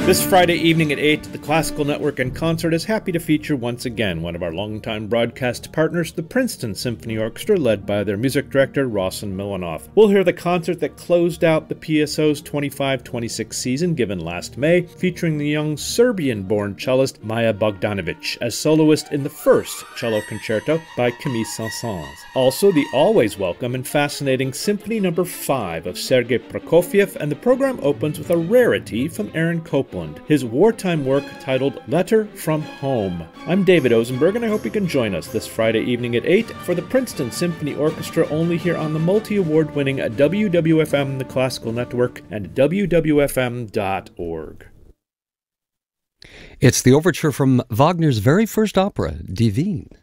This Friday evening at 8, the Classical Network in Concert is happy to feature once again one of our longtime broadcast partners, the Princeton Symphony Orchestra, led by their music director, Rossen Milanov. We'll hear the concert that closed out the PSO's 25-26 season given last May, featuring the young Serbian-born cellist Maja Bogdanovic as soloist in the first cello concerto by Camille Saint-Saëns. Also, the always welcome and fascinating Symphony No. 5 of Sergei Prokofiev, and the program opens with a rarity from Aaron Copland, his wartime work titled Letter from Home. I'm David Osenberg, and I hope you can join us this Friday evening at 8 for the Princeton Symphony Orchestra, only here on the multi-award-winning WWFM, the Classical Network, and WWFM.org. It's the overture from Wagner's very first opera, Die Wien.